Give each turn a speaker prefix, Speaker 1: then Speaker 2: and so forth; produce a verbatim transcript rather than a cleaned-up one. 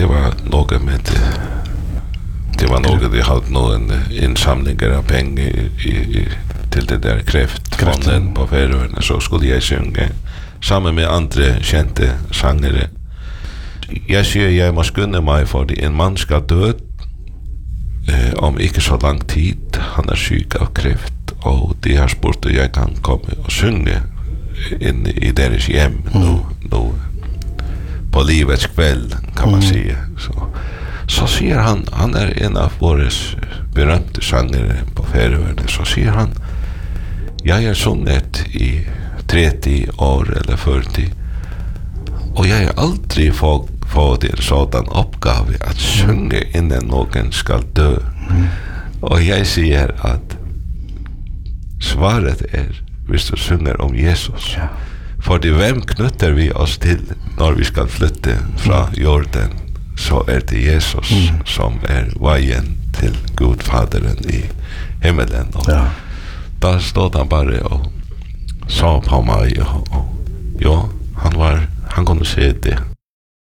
Speaker 1: det var något med det var något de hade någon insamling av pengar i, i, till det där kräftfonden på Färöarna, så skulle jag sjunga sammen med andra kända sångare. Jag säger jag måste kunna mig för det en man ska dö eh, om inte så lång tid. Han är sjuk av kräft och de har spurt och jag kan komma och sjunga in i deras hem mm. nu, nu på livets kväll kan man mm. säga. Så, så säger han, han är en av våra berömda sångare på Färöarna, så säger han, jag har sjungit i trettio år eller fyrtio och jag har aldrig fått, fått en sådan uppgave att sjunga innan någon ska dö. Mm. Och jag säger att svaret är, hvis du sjunger om Jesus. Ja. För det vem knyter vi oss till när vi ska flytta från mm. jorden, så är det Jesus mm. som är vägen till Gud Faderen i himmelen. Och ja. Där stod han bara och sa på mig och, och ja, han var han kunde se det.